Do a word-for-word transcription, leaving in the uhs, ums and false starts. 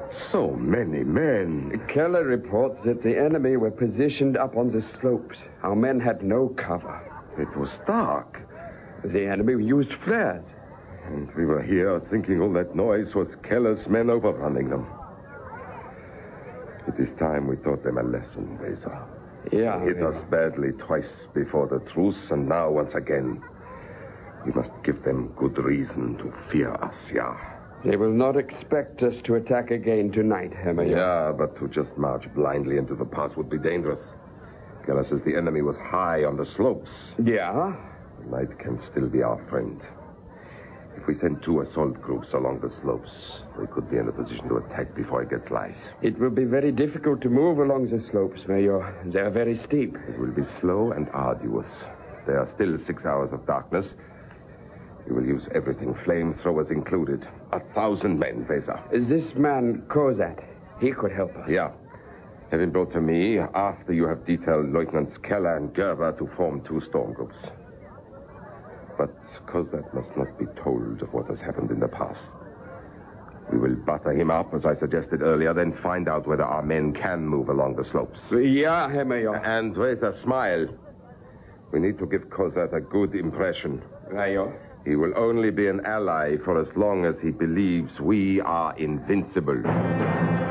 So many men. Keller reports that the enemy were positioned up on the slopes. Our men had no cover. It was dark. The enemy used flares. And we were here thinking all that noise was Keller's men overrunning them. It is time we taught them a lesson, Weser. Yeah. They hit yeah. us badly twice before the truce, and now once again. We must give them good reason to fear us, yeah. They will not expect us to attack again tonight, Hemmer. Yeah, but to just march blindly into the pass would be dangerous. Keller says the enemy was high on the slopes. Yeah? Night can still be our friend. If we send two assault groups along the slopes, we could be in a position to attack before it gets light. It will be very difficult to move along the slopes, Major. They are very steep. It will be slow and arduous. There are still six hours of darkness. We will use everything, flamethrowers included. A thousand men, Weser. This man, Kozat, he could help us. Yeah. Have him brought to me after you have detailed Lieutenants Keller and Gerber to form two storm groups. But Kozat must not be told of what has happened in the past. We will butter him up, as I suggested earlier, then find out whether our men can move along the slopes. Yeah, Herr Major. And Weser, smile. We need to give Kozat a good impression. Major. He will only be an ally for as long as he believes we are invincible.